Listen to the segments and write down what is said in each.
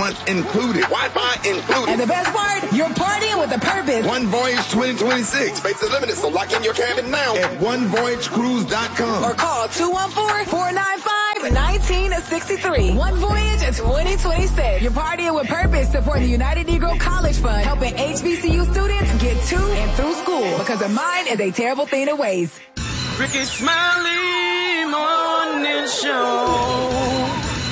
month included. Wi-Fi included. And the best part, you're partying with a purpose. One Voyage 2026. Space is limited, so lock in your cabin now at onevoyagecruise.com. Or call 214-495-1963. One Voyage 2026. You're partying with purpose, supporting the United Negro College Fund, helping HBCU students get to and through school. Because a mind is a terrible thing to waste. Ricky Smiley Morning Show.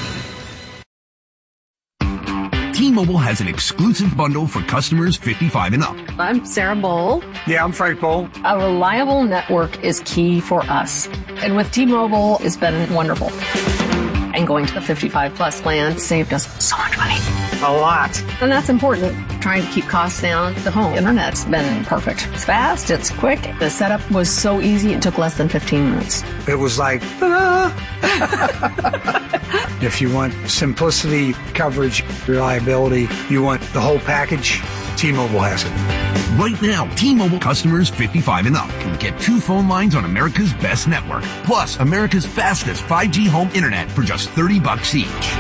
T-Mobile has an exclusive bundle for customers 55 and up. I'm Sarah Bowl. Yeah, I'm Frank Bowl. A reliable network is key for us. And with T-Mobile, it's been wonderful. And going to the 55-plus plan saved us so much money. A lot. And that's important. Trying to keep costs down. The home internet's been perfect. It's fast. It's quick. The setup was so easy. It took less than 15 minutes. It was like, if you want simplicity, coverage, reliability, you want the whole package, T-Mobile has it. Right now, T-Mobile customers 55 and up can get 2 phone lines on America's best network, plus America's fastest 5G home internet for just $30 each.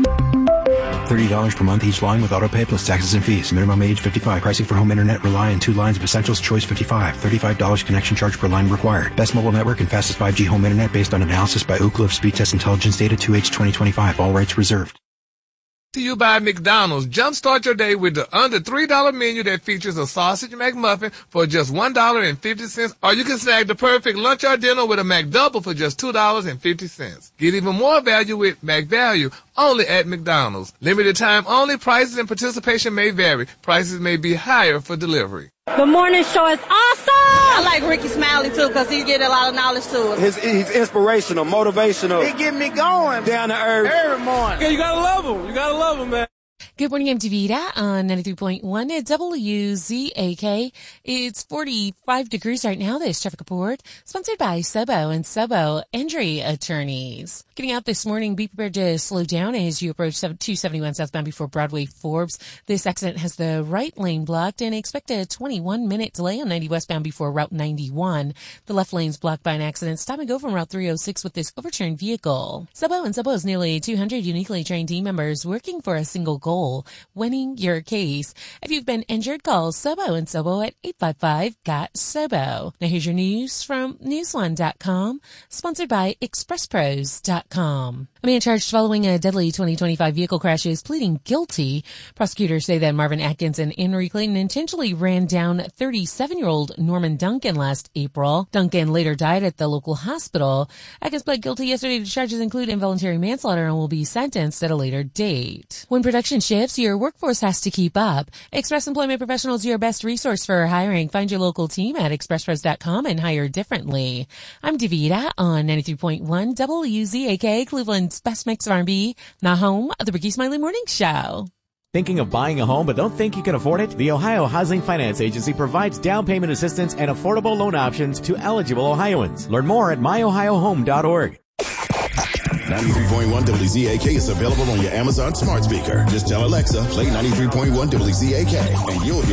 $30 per month each line with autopay plus taxes and fees. Minimum age 55. Pricing for home internet rely on 2 lines of Essentials Choice 55. $35 connection charge per line required. Best mobile network and fastest 5G home internet based on analysis by Ookla of Speed Test Intelligence Data 2H 2025. All rights reserved. To you by McDonald's. Jumpstart your day with the under $3 menu that features a sausage McMuffin for just $1.50, or you can snag the perfect lunch or dinner with a McDouble for just $2.50. Get even more value with McValue, only at McDonald's. Limited time only. Prices and participation may vary. Prices may be higher for delivery. The morning show is awesome! I like Ricky Smiley, too, because he get a lot of knowledge to us. He's inspirational, motivational. He get me going. Down to earth. Every morning. Yeah, you gotta love him. You gotta love him, man. Good morning, I'm Davida on 93.1 at WZAK. It's 45 degrees right now. This traffic report sponsored by Sobo and Sobo Injury Attorneys. Getting out this morning, be prepared to slow down as you approach 271 southbound before Broadway Forbes. This accident has the right lane blocked and expect a 21-minute delay on 90 westbound before Route 91. The left lane's blocked by an accident. Stop and go from Route 306 with this overturned vehicle. Sobo and Sobo has nearly 200 uniquely trained team members working for a single goal. Winning your case. If you've been injured, call Sobo and Sobo at 855-GOT-SOBO. Now here's your news from Newsone.com, sponsored by ExpressPros.com. A man charged following a deadly 2025 vehicle crash is pleading guilty. Prosecutors say that Marvin Atkins and Henry Clayton intentionally ran down 37-year-old Norman Duncan last April. Duncan later died at the local hospital. Atkins pled guilty yesterday to charges include involuntary manslaughter and will be sentenced at a later date. When production shifts, your workforce has to keep up. Express Employment Professionals, your best resource for hiring. Find your local team at expresspros.com and hire differently. I'm Davida on 93.1 WZAK, Cleveland's best mix of R&B, the home of the Ricky Smiley Morning Show. Thinking of buying a home but don't think you can afford it? The Ohio Housing Finance Agency provides down payment assistance and affordable loan options to eligible Ohioans. Learn more at myohiohome.org. 93.1 WZAK is available on your Amazon smart speaker. Just tell Alexa, play 93.1 WZAK, and you'll hear